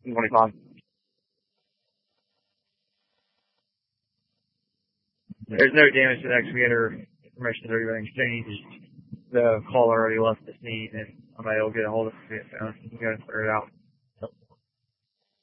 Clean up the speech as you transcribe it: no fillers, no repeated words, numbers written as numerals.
25. There's no damage to the excavator. Information has already been exchanged. The caller already left the scene, and I'm able to get a hold of it. So you can go and clear it out.